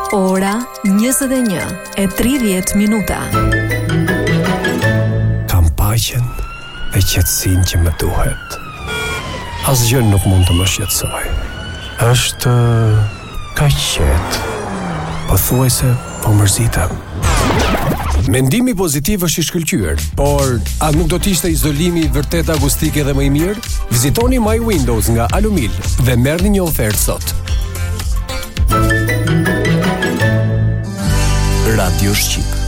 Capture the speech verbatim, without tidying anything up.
Ora njëzet e një e tridhjetë minuta. Kam paqen dhe qetësinë që më duhet. Asgjë nuk mund të më shqetësoj. Është kaq qetë. Pothuajse po mërzitem. Mendimi pozitiv është i shkëlqyer, por a nuk do të ishte izolimi vërtet akustike dhe më i mirë? Vizitoni My Windows nga Alumil dhe merrni një ofertë sot. Radio Shqip.